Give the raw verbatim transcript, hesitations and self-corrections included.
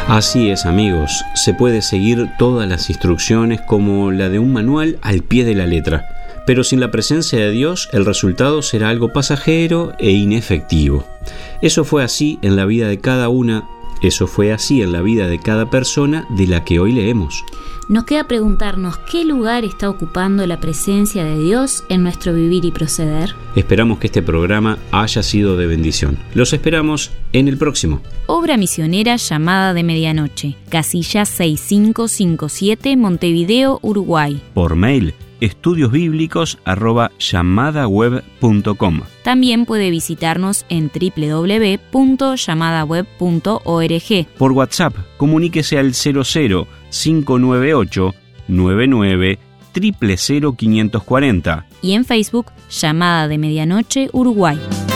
Así es, amigos, se puede seguir todas las instrucciones como la de un manual al pie de la letra, pero sin la presencia de Dios el resultado será algo pasajero e inefectivo. Eso fue así en la vida de cada una, eso fue así en la vida de cada persona de la que hoy leemos. Nos queda preguntarnos qué lugar está ocupando la presencia de Dios en nuestro vivir y proceder. Esperamos que este programa haya sido de bendición. Los esperamos en el próximo. Obra misionera Llamada de Medianoche, casilla seis cinco cinco siete, Montevideo, Uruguay. Por mail, estudiosbíblicos arroba llamadaweb punto com. También puede visitarnos en doble u doble u doble u punto llamadaweb punto org. Por WhatsApp, comuníquese al cero cero cinco nueve ocho nueve nueve cero cero cero cinco cuatro cero. Y en Facebook, Llamada de Medianoche, Uruguay.